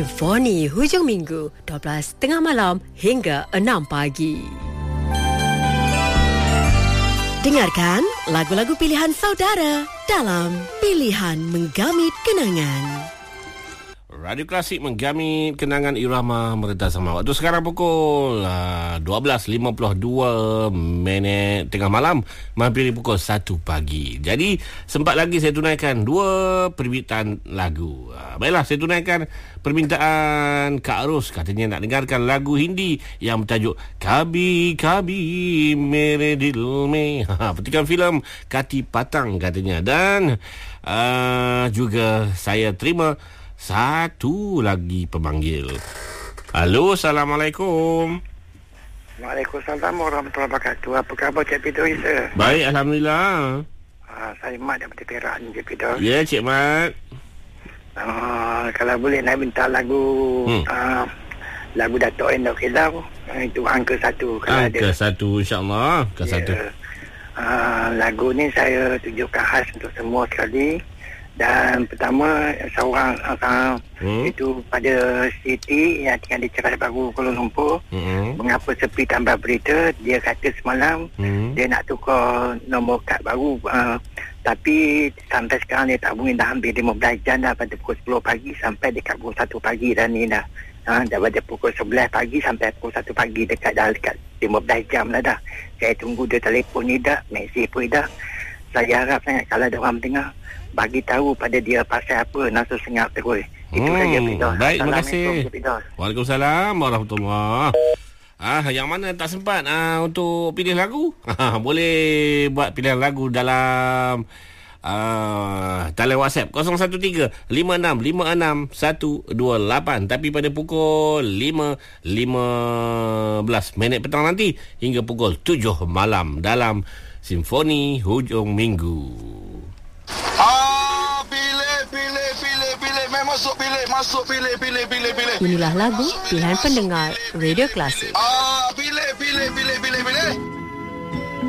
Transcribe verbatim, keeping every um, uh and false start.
Simfoni hujung minggu dua belas tengah malam hingga enam pagi. Dengarkan lagu-lagu pilihan saudara dalam Pilihan Menggamit Kenangan. Radio Klasik menggamit kenangan irama merentas sama. Waktu sekarang pukul uh, dua belas lima puluh dua minit tengah malam, hampir pukul satu pagi. Jadi sempat lagi saya tunaikan dua permintaan lagu. Uh, baiklah, saya tunaikan permintaan Kak Ros, katanya nak dengarkan lagu Hindi yang bertajuk Kabi Kabi Mere Dil Mein. Petikan filem Kati Patang katanya. Dan uh, juga saya terima satu lagi pemanggil. Halo, Assalamualaikum. Waalaikumsalam warahmatullahi wabarakatuh. Apa khabar Cik Fidoy, sir? Baik, Alhamdulillah. Uh, saya Mat daripada Perak ni, Cik Fidoy. Ya, Cik Mat. Uh, kalau boleh nak minta lagu hmm. uh, lagu Dato' Endok Hilau, uh, itu angka satu kalau angka ada. Angka satu, insyaAllah. Angka yeah. satu. Uh, lagu ni saya tunjukkan khas untuk semua sekali. Dan pertama seorang uh, hmm. itu pada Siti yang tinggal di Cerai Baru Kuala Lumpur. hmm. Mengapa sepi tambah berita, dia kata semalam hmm. dia nak tukar nombor kad baru, uh, tapi sampai sekarang dia tak bunyi, dah hampir lima belas jam dah, pada pukul sepuluh pagi sampai dekat pukul satu pagi dah ni dah. Ha, dah pada pukul sebelas pagi sampai pukul satu pagi, dekat dah dekat lima belas jam lah dah. Saya tunggu dia telefon ni dah, mesej pun dah. Saya harap sangat kalau ada orang dengar, bagi tahu pada dia pasal apa, Nasur Sengap terus. Itu hmm, saja, Fidos. Baik, terima kasih. Waalaikumsalam warahmatullahi. Ah, yang mana tak sempat ah, untuk pilih lagu? Boleh buat pilihan lagu dalam ah, talian WhatsApp kosong satu tiga lima enam lima enam satu dua lapan. Tapi pada pukul lima lima belas minit petang nanti hingga pukul tujuh malam dalam Simfoni Hujung Minggu. Ah, pilih, pilih, pilih, pilih. Main masuk, pilih, masuk, pilih, pilih, pilih, pilih. Inilah lagu pilihan pendengar Radio Klasik. Ah.